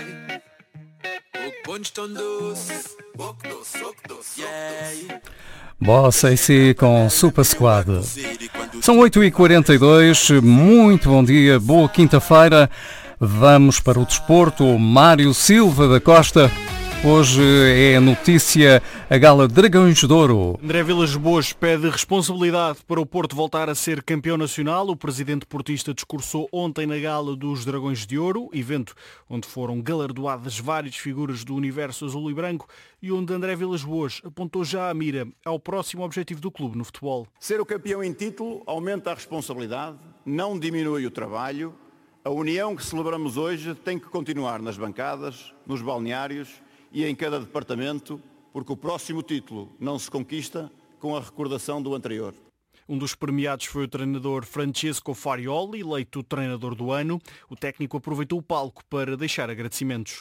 Bossa AC com Super Squad. São 8h42, muito bom dia, boa quinta-feira. Vamos para o desporto. Mário Silva da Costa. Hoje é notícia a Gala Dragões de Ouro. André Vilas-Boas pede responsabilidade para o Porto voltar a ser campeão nacional. O presidente portista discursou ontem na Gala dos Dragões de Ouro, evento onde foram galardoadas várias figuras do universo azul e branco e onde André Vilas-Boas apontou já a mira ao próximo objetivo do clube no futebol. Ser o campeão em título aumenta a responsabilidade, não diminui o trabalho. A união que celebramos hoje tem que continuar nas bancadas, nos balneários e em cada departamento, porque o próximo título não se conquista com a recordação do anterior. Um dos premiados foi o treinador Francesco Farioli, eleito treinador do ano. O técnico aproveitou o palco para deixar agradecimentos.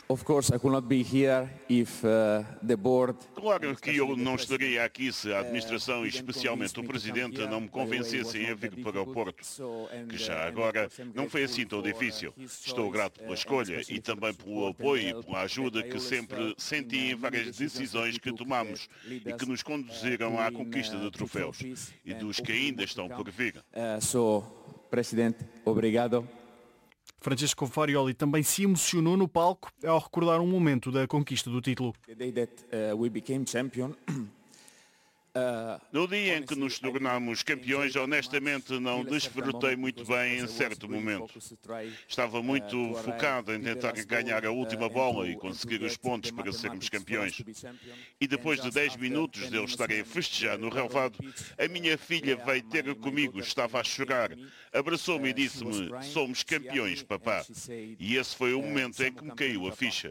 Claro que eu não estaria aqui se a administração e especialmente o presidente não me convencessem a vir para o Porto, que já agora não foi assim tão difícil. Estou grato pela escolha e também pelo apoio e pela ajuda que sempre senti em várias decisões que tomamos e que nos conduziram à conquista de troféus e dos que ainda estão por vir. Presidente, obrigado. Francisco Farioli também se emocionou no palco ao recordar um momento da conquista do título. No dia em que nos tornámos campeões, honestamente não desfrutei muito bem em certo momento. Estava muito focado em tentar ganhar a última bola e conseguir os pontos para sermos campeões. E depois de 10 minutos de eu estar a festejar no relvado, a minha filha veio ter comigo, estava a chorar, abraçou-me e disse-me: "Somos campeões, papá." E esse foi o momento em que me caiu a ficha.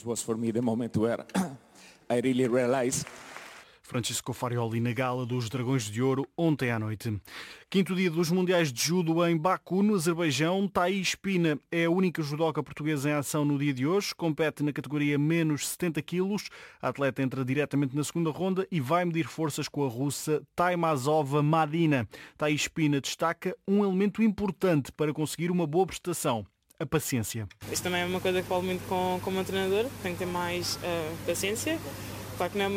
Francisco Farioli na Gala dos Dragões de Ouro ontem à noite. Quinto dia dos Mundiais de Judo em Baku, no Azerbaijão. Thaís Pina é a única judoca portuguesa em ação no dia de hoje. Compete na categoria menos 70 quilos. A atleta entra diretamente na segunda ronda e vai medir forças com a russa Taimazova Madina. Thaís Pina destaca um elemento importante para conseguir uma boa prestação: a paciência. Isto também é uma coisa que falo muito com o meu treinador. Tenho que ter mais paciência. Claro que não é